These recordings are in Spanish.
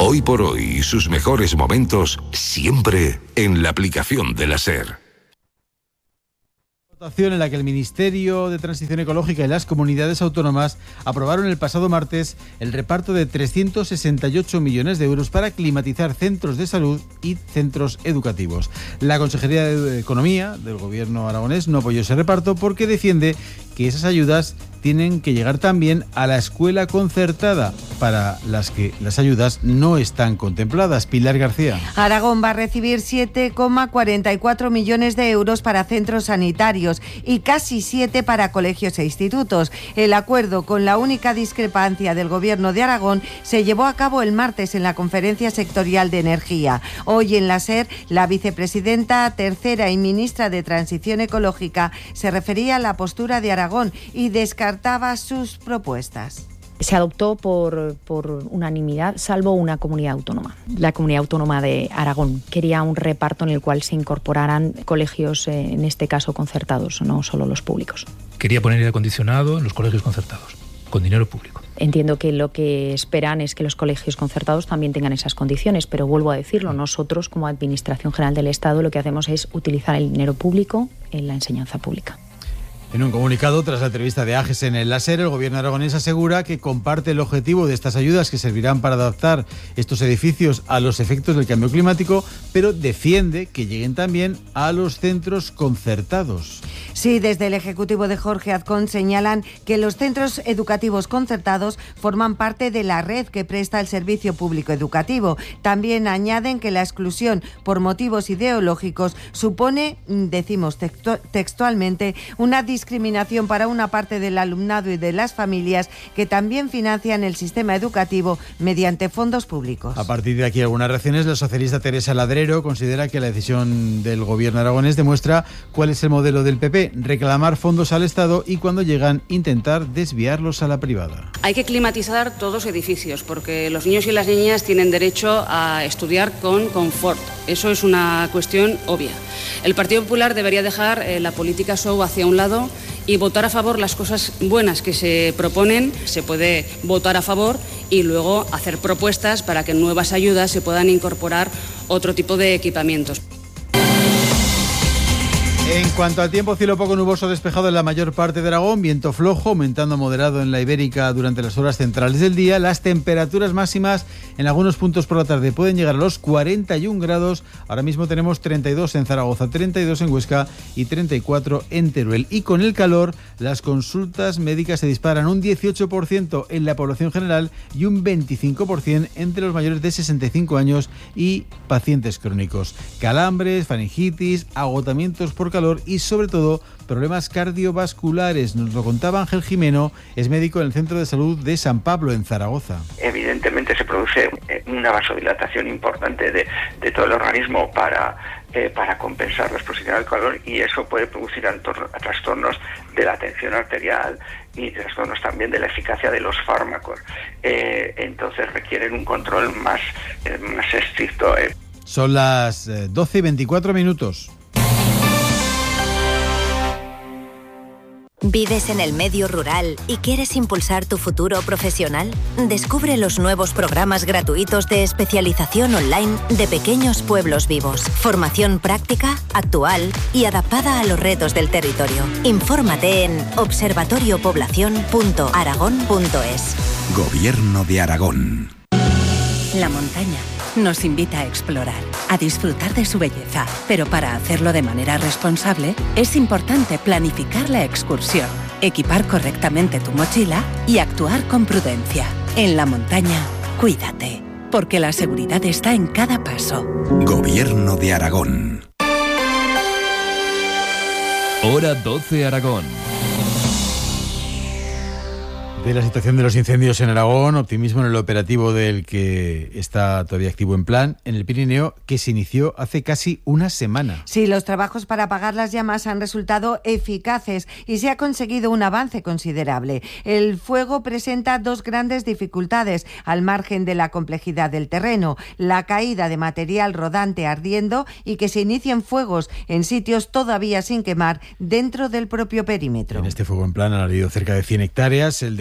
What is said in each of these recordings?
Hoy por hoy y sus mejores momentos siempre en la aplicación de la SER. En la que el Ministerio de Transición Ecológica y las comunidades autónomas aprobaron el pasado martes el reparto de 368 millones de euros para climatizar centros de salud y centros educativos. La Consejería de Economía del Gobierno aragonés no apoyó ese reparto porque defiende que esas ayudas tienen que llegar también a la escuela concertada, para las que las ayudas no están contempladas. Pilar García. Aragón va a recibir 7,44 millones de euros para centros sanitarios y casi 7 para colegios e institutos. El acuerdo, con la única discrepancia del Gobierno de Aragón, se llevó a cabo el martes en la Conferencia Sectorial de Energía. Hoy en la SER, la vicepresidenta tercera y ministra de Transición Ecológica se refería a la postura de Aragón y descartaba sus propuestas. Se adoptó por unanimidad, salvo una comunidad autónoma. La comunidad autónoma de Aragón quería un reparto en el cual se incorporaran colegios, en este caso concertados, no solo los públicos. Quería poner aire acondicionado en los colegios concertados, con dinero público. Entiendo que lo que esperan es que los colegios concertados también tengan esas condiciones, pero vuelvo a decirlo, nosotros como Administración General del Estado lo que hacemos es utilizar el dinero público en la enseñanza pública. En un comunicado, tras la entrevista de AGES en el SER, el Gobierno aragonés asegura que comparte el objetivo de estas ayudas que servirán para adaptar estos edificios a los efectos del cambio climático, pero defiende que lleguen también a los centros concertados. Sí, desde el Ejecutivo de Jorge Azcón señalan que los centros educativos concertados forman parte de la red que presta el servicio público educativo. También añaden que la exclusión por motivos ideológicos supone, decimos textualmente, una discriminación para una parte del alumnado y de las familias que también financian el sistema educativo mediante fondos públicos. A partir de aquí algunas reacciones. La socialista Teresa Ladrero considera que la decisión del Gobierno aragonés demuestra cuál es el modelo del PP: reclamar fondos al Estado y cuando llegan intentar desviarlos a la privada. Hay que climatizar todos los edificios porque los niños y las niñas tienen derecho a estudiar con confort. Eso es una cuestión obvia. El Partido Popular debería dejar la política show hacia un lado y votar a favor las cosas buenas que se proponen. Se puede votar a favor y luego hacer propuestas para que en nuevas ayudas se puedan incorporar otro tipo de equipamientos. En cuanto al tiempo, cielo poco nuboso despejado en la mayor parte de Aragón, viento flojo, aumentando a moderado en la Ibérica durante las horas centrales del día. Las temperaturas máximas en algunos puntos por la tarde pueden llegar a los 41 grados. Ahora mismo tenemos 32 en Zaragoza, 32 en Huesca y 34 en Teruel. Y con el calor, las consultas médicas se disparan un 18% en la población general y un 25% entre los mayores de 65 años y pacientes crónicos. Calambres, faringitis, agotamientos por calor y sobre todo problemas cardiovasculares. Nos lo contaba Ángel Jimeno, es médico en el Centro de Salud de San Pablo en Zaragoza. Evidentemente se produce una vasodilatación importante de todo el organismo para compensar la exposición al calor, y eso puede producir trastornos de la tensión arterial y trastornos también de la eficacia de los fármacos. Entonces requieren un control más estricto. Son las 12:24. ¿Vives en el medio rural y quieres impulsar tu futuro profesional? Descubre los nuevos programas gratuitos de especialización online de Pequeños Pueblos Vivos. Formación práctica, actual y adaptada a los retos del territorio. Infórmate en observatoriopoblacion.aragón.es. Gobierno de Aragón. La montaña nos invita a explorar, a disfrutar de su belleza, pero para hacerlo de manera responsable es importante planificar la excursión, equipar correctamente tu mochila y actuar con prudencia. En la montaña, cuídate, porque la seguridad está en cada paso. Gobierno de Aragón. Hora 12 Aragón. De la situación de los incendios en Aragón, optimismo en el operativo del que está todavía activo en plan en el Pirineo, que se inició hace casi una semana. Sí, los trabajos para apagar las llamas han resultado eficaces y se ha conseguido un avance considerable. El fuego presenta dos grandes dificultades al margen de la complejidad del terreno: la caída de material rodante ardiendo y que se inicien fuegos en sitios todavía sin quemar dentro del propio perímetro. En este fuego en plan han ardido cerca de 100 hectáreas, el de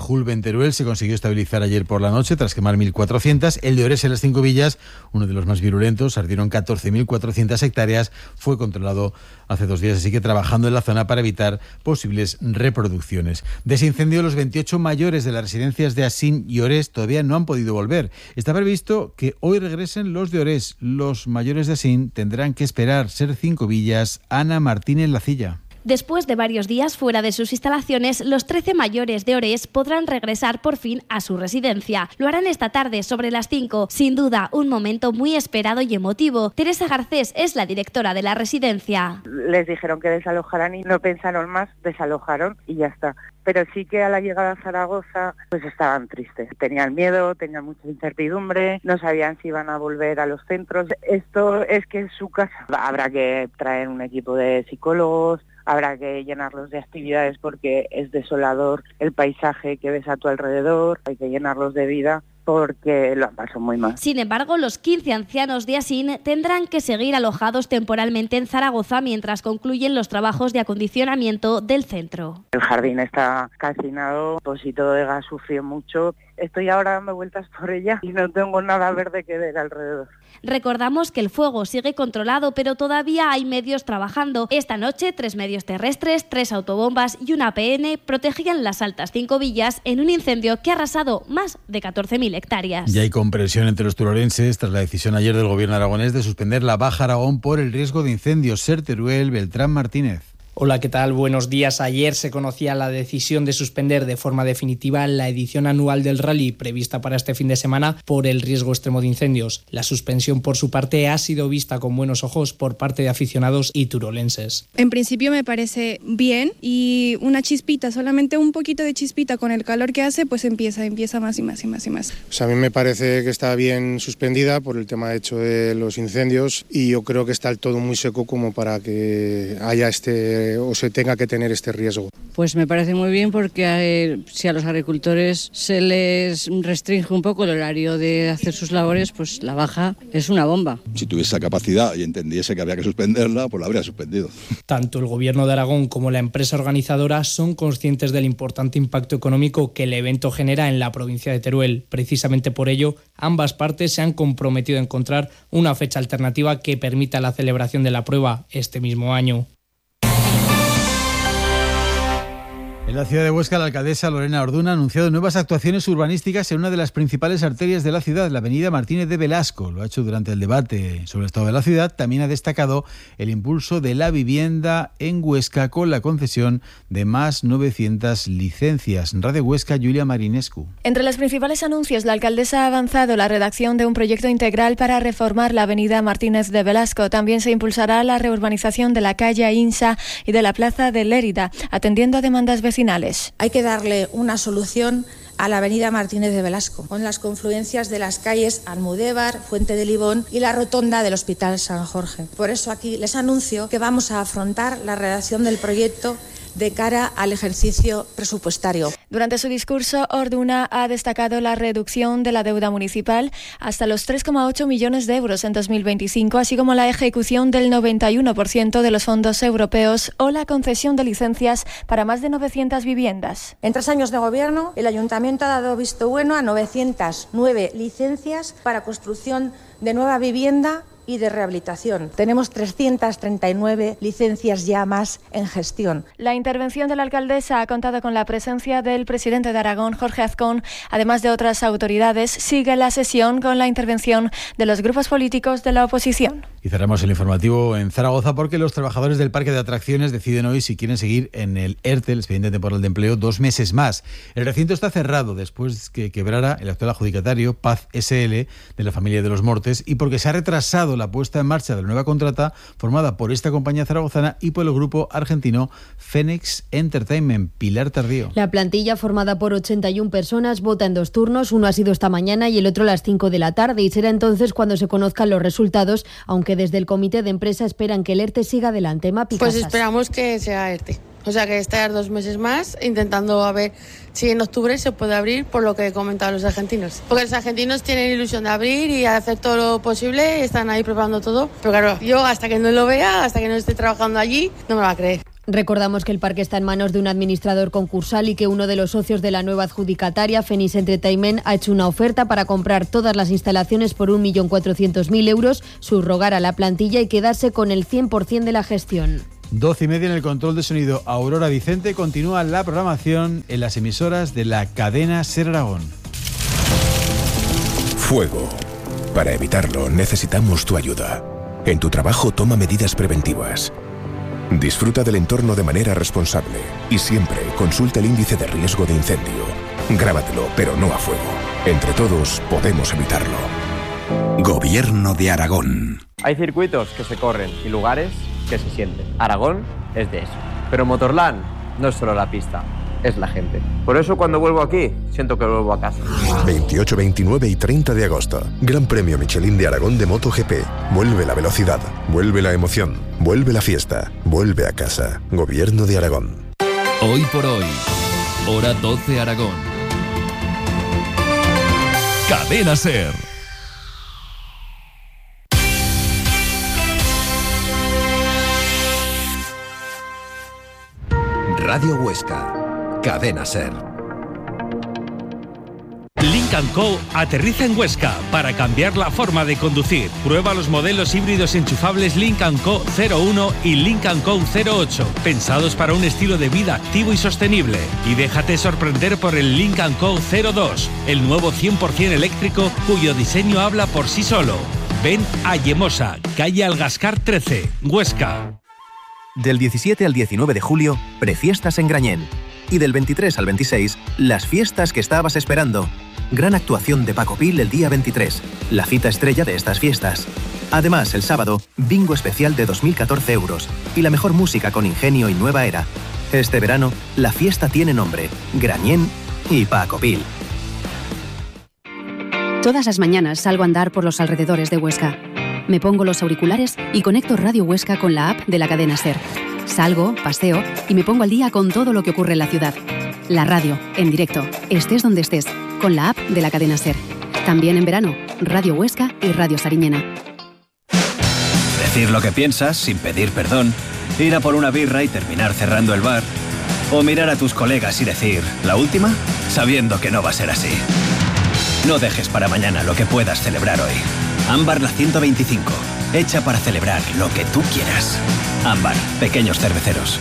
Julve en Teruel se consiguió estabilizar ayer por la noche tras quemar 1.400. El de Ores en las Cinco Villas, uno de los más virulentos, ardieron 14.400 hectáreas. Fue controlado hace 2 días, así que trabajando en la zona para evitar posibles reproducciones. De ese incendio, los 28 mayores de las residencias de Asín y Ores todavía no han podido volver. Está previsto que hoy regresen los de Ores. Los mayores de Asín tendrán que esperar. Ser Cinco Villas, Ana Martínez Lacilla. Después de varios días fuera de sus instalaciones, los 13 mayores de Ores podrán regresar por fin a su residencia. Lo harán esta tarde sobre las 5. Sin duda, un momento muy esperado y emotivo. Teresa Garcés es la directora de la residencia. Les dijeron que desalojaran y no pensaron más, desalojaron y ya está. Pero sí que a la llegada a Zaragoza pues estaban tristes. Tenían miedo, tenían mucha incertidumbre, no sabían si iban a volver a los centros. Esto es que es su casa. Habrá que traer un equipo de psicólogos, habrá que llenarlos de actividades porque es desolador el paisaje que ves a tu alrededor, hay que llenarlos de vida porque lo han pasado muy mal. Sin embargo, los 15 ancianos de Asín tendrán que seguir alojados temporalmente en Zaragoza mientras concluyen los trabajos de acondicionamiento del centro. El jardín está calcinado, Pósito de Gas sufrió mucho. Estoy ahora dando vueltas por ella y no tengo nada verde que ver alrededor. Recordamos que el fuego sigue controlado, pero todavía hay medios trabajando. Esta noche, 3 medios terrestres, 3 autobombas y una APN protegían las Altas Cinco Villas en un incendio que ha arrasado más de 14.000 hectáreas. Ya hay comprensión entre los turolenses tras la decisión ayer del gobierno aragonés de suspender la Baja Aragón por el riesgo de incendios. Ser Teruel, Beltrán Martínez. Hola, ¿qué tal? Buenos días. Ayer se conocía la decisión de suspender de forma definitiva la edición anual del rally prevista para este fin de semana por el riesgo extremo de incendios. La suspensión, por su parte, ha sido vista con buenos ojos por parte de aficionados y turolenses. En principio me parece bien y una chispita, solamente un poquito de chispita con el calor que hace, pues empieza más y más y más y más. Pues a mí me parece que está bien suspendida por el tema hecho de los incendios y yo creo que está el todo muy seco como para que haya o se tenga que tener este riesgo. Pues me parece muy bien porque si a los agricultores se les restringe un poco el horario de hacer sus labores, pues la baja es una bomba. Si tuviese esa capacidad y entendiese que había que suspenderla, pues la habría suspendido. Tanto el gobierno de Aragón como la empresa organizadora son conscientes del importante impacto económico que el evento genera en la provincia de Teruel. Precisamente por ello, ambas partes se han comprometido a encontrar una fecha alternativa que permita la celebración de la prueba este mismo año. En la ciudad de Huesca, la alcaldesa Lorena Orduna ha anunciado nuevas actuaciones urbanísticas en una de las principales arterias de la ciudad, la avenida Martínez de Velasco. Lo ha hecho durante el debate sobre el estado de la ciudad. También ha destacado el impulso de la vivienda en Huesca con la concesión de más 900 licencias. Radio Huesca, Julia Marinescu. Entre los principales anuncios, la alcaldesa ha avanzado la redacción de un proyecto integral para reformar la avenida Martínez de Velasco. También se impulsará la reurbanización de la calle Insa y de la plaza de Lérida, atendiendo a demandas vecinales. Hay que darle una solución a la avenida Martínez de Velasco, con las confluencias de las calles Almudévar, Fuente de Libón y la rotonda del Hospital San Jorge. Por eso aquí les anuncio que vamos a afrontar la redacción del proyecto de cara al ejercicio presupuestario. Durante su discurso, Orduna ha destacado la reducción de la deuda municipal hasta los 3,8 millones de euros en 2025, así como la ejecución del 91% de los fondos europeos o la concesión de licencias para más de 900 viviendas. En 3 años de gobierno, el Ayuntamiento ha dado visto bueno a 909 licencias para construcción de nueva vivienda y de rehabilitación. Tenemos 339 licencias ya más en gestión. La intervención de la alcaldesa ha contado con la presencia del presidente de Aragón, Jorge Azcón, además de otras autoridades. Sigue la sesión con la intervención de los grupos políticos de la oposición. Y cerramos el informativo en Zaragoza porque los trabajadores del parque de atracciones deciden hoy si quieren seguir en el ERTE, el expediente temporal de empleo, 2 meses más. El recinto está cerrado después que quebrara el actual adjudicatario, Paz SL, de la familia de los Mortes, y porque se ha retrasado la puesta en marcha de la nueva contrata formada por esta compañía zaragozana y por el grupo argentino Phoenix Entertainment. Pilar Tardío. La plantilla, formada por 81 personas, vota en 2 turnos. Uno ha sido esta mañana y el otro a las 5 de la tarde, y será entonces cuando se conozcan los resultados, aunque desde el comité de empresa esperan que el ERTE siga adelante. Mapi Casas. Pues esperamos que sea ERTE. O sea, que estar 2 meses más intentando a ver si en octubre se puede abrir, por lo que comentaban los argentinos. Porque los argentinos tienen ilusión de abrir y hacer todo lo posible, están ahí preparando todo. Pero claro, yo hasta que no lo vea, hasta que no esté trabajando allí, no me lo va a creer. Recordamos que el parque está en manos de un administrador concursal y que uno de los socios de la nueva adjudicataria, Phoenix Entertainment, ha hecho una oferta para comprar todas las instalaciones por 1.400.000 euros, subrogar a la plantilla y quedarse con el 100% de la gestión. 12:30 en el control de sonido. Aurora Vicente. Continúa la programación en las emisoras de la cadena SER Aragón. Fuego. Para evitarlo necesitamos tu ayuda. En tu trabajo toma medidas preventivas. Disfruta del entorno de manera responsable y siempre consulta el índice de riesgo de incendio. Grábatelo, pero no a fuego. Entre todos podemos evitarlo. Gobierno de Aragón. Hay circuitos que se corren y lugares que se sienten. Aragón es de eso. Pero Motorland no es solo la pista, es la gente. Por eso cuando vuelvo aquí, siento que vuelvo a casa. 28, 29 y 30 de agosto. Gran Premio Michelin de Aragón de MotoGP. Vuelve la velocidad, vuelve la emoción, vuelve la fiesta, vuelve a casa. Gobierno de Aragón. Hoy por hoy, hora 12 Aragón. Cadena SER. Radio Huesca, Cadena SER. Lynk & Co aterriza en Huesca para cambiar la forma de conducir. Prueba los modelos híbridos enchufables Lynk & Co 01 y Lynk & Co 08, pensados para un estilo de vida activo y sostenible. Y déjate sorprender por el Lynk & Co 02, el nuevo 100% eléctrico cuyo diseño habla por sí solo. Ven a Yemosa, calle Algascar 13, Huesca. Del 17 al 19 de julio, prefiestas en Grañén. Y del 23 al 26, las fiestas que estabas esperando. Gran actuación de Paco Pil el día 23, la cita estrella de estas fiestas. Además, el sábado, bingo especial de 2.014 euros y la mejor música con ingenio y nueva era. Este verano, la fiesta tiene nombre, Grañén y Paco Pil. Todas las mañanas salgo a andar por los alrededores de Huesca. Me pongo los auriculares y conecto Radio Huesca con la app de la cadena SER. Salgo, paseo y me pongo al día con todo lo que ocurre en la ciudad. La radio, en directo, estés donde estés, con la app de la cadena SER. También en verano, Radio Huesca y Radio Sariñena. Decir lo que piensas sin pedir perdón, ir a por una birra y terminar cerrando el bar, o mirar a tus colegas y decir, ¿la última?, sabiendo que no va a ser así. No dejes para mañana lo que puedas celebrar hoy. Ámbar la 125, hecha para celebrar lo que tú quieras. Ámbar, pequeños cerveceros.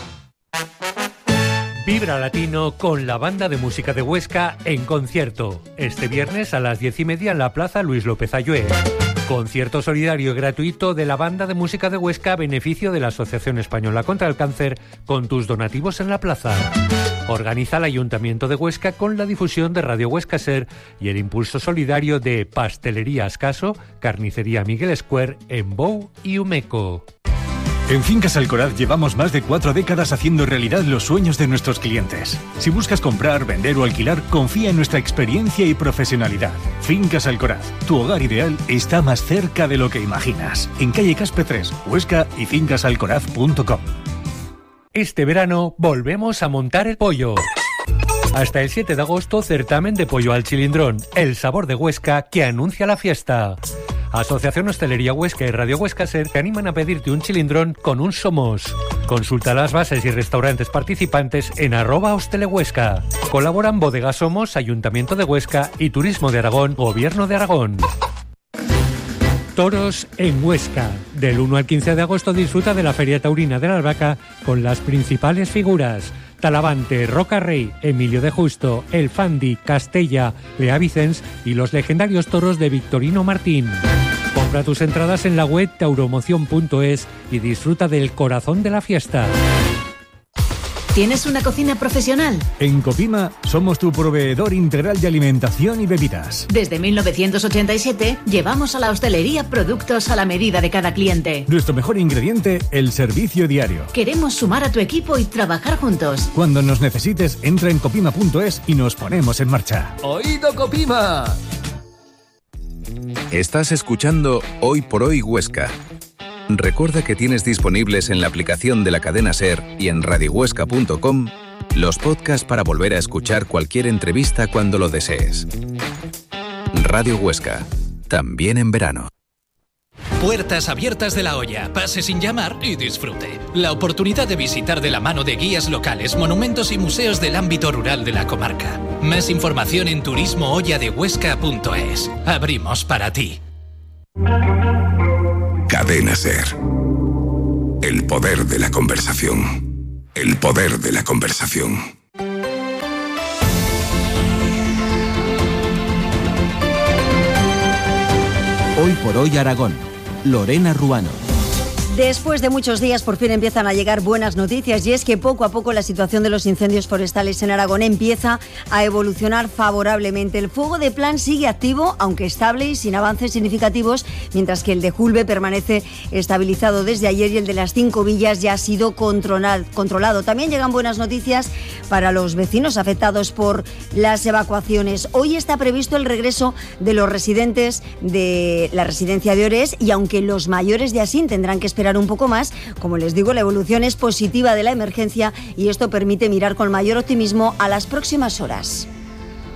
Vibra Latino con la banda de música de Huesca en concierto. Este viernes a las 10:30 en la Plaza Luis López Ayué. Concierto solidario y gratuito de la banda de música de Huesca a beneficio de la Asociación Española contra el Cáncer con tus donativos en la plaza. Organiza el Ayuntamiento de Huesca con la difusión de Radio Huesca SER y el impulso solidario de Pastelería Ascaso, Carnicería Miguel Square, Embou y Umeco. En Fincas Alcoraz llevamos más de 4 décadas haciendo realidad los sueños de nuestros clientes. Si buscas comprar, vender o alquilar, confía en nuestra experiencia y profesionalidad. Fincas Alcoraz, tu hogar ideal está más cerca de lo que imaginas. En calle Caspe 3, Huesca y fincasalcoraz.com. Este verano volvemos a montar el pollo. Hasta el 7 de agosto, certamen de pollo al chilindrón, el sabor de Huesca que anuncia la fiesta. Asociación Hostelería Huesca y Radio Huesca SER te animan a pedirte un chilindrón con un Somos. Consulta las bases y restaurantes participantes en @hostelehuesca. Colaboran Bodega Somos, Ayuntamiento de Huesca y Turismo de Aragón, Gobierno de Aragón. Toros en Huesca. Del 1 al 15 de agosto disfruta de la Feria Taurina de la Albahaca con las principales figuras: Talavante, Roca Rey, Emilio de Justo, El Fandi, Castella, Lea Vicens y los legendarios toros de Victorino Martín. Compra tus entradas en la web tauromoción.es y disfruta del corazón de la fiesta. ¿Tienes una cocina profesional? En Copima somos tu proveedor integral de alimentación y bebidas. Desde 1987 llevamos a la hostelería productos a la medida de cada cliente. Nuestro mejor ingrediente, el servicio diario. Queremos sumar a tu equipo y trabajar juntos. Cuando nos necesites, entra en copima.es y nos ponemos en marcha. ¡Oído Copima! Estás escuchando Hoy por Hoy Huesca. Recuerda que tienes disponibles en la aplicación de la cadena SER y en radiohuesca.com los podcasts para volver a escuchar cualquier entrevista cuando lo desees. Radio Huesca, también en verano. Puertas abiertas de La Hoya. Pase sin llamar y disfrute. La oportunidad de visitar de la mano de guías locales, monumentos y museos del ámbito rural de la comarca. Más información en turismohoyadehuesca.es. Abrimos para ti. Cadena SER. El poder de la conversación. El poder de la conversación. Hoy por hoy Aragón. Lorena Ruano. Después de muchos días por fin empiezan a llegar buenas noticias y es que poco a poco la situación de los incendios forestales en Aragón empieza a evolucionar favorablemente. El fuego de Plan sigue activo, aunque estable y sin avances significativos, mientras que el de Julbe permanece estabilizado desde ayer y el de las 5 villas ya ha sido controlado. También llegan buenas noticias para los vecinos afectados por las evacuaciones. Hoy está previsto el regreso de los residentes de la residencia de Ores y aunque los mayores de Asín tendrán que esperar un poco más, como les digo, la evolución es positiva de la emergencia y esto permite mirar con mayor optimismo a las próximas horas.